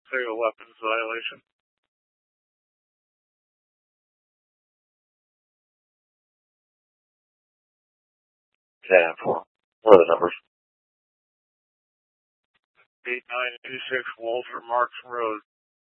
fatal weapons violation. 10-4. What are the numbers? 8926 Walter Marks Road.